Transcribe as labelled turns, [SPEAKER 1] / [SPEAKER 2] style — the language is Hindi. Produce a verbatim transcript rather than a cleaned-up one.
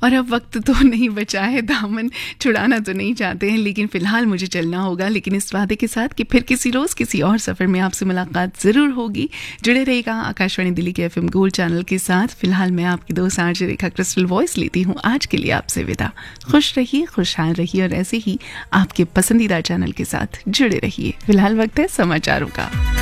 [SPEAKER 1] और अब वक्त तो नहीं बचा है, दामन छुड़ाना तो नहीं चाहते हैं, लेकिन फ़िलहाल मुझे चलना होगा। लेकिन इस वादे के साथ कि फिर किसी रोज़ किसी और सफ़र में आपसे मुलाकात ज़रूर होगी। जुड़े रहेगा आकाशवाणी दिल्ली के एफ एम गोल्ड चैनल के साथ। फ़िलहाल मैं आपकी दोस्त आरजे रेखा क्रिस्टल वॉइस लेती हूँ आज के लिए आपसे विदा। खुश रहिए, खुशहाल रहिए और ऐसे ही आपके पसंदीदा चैनल के साथ जुड़े रहिए। फ़िलहाल वक्त है समाचारों का।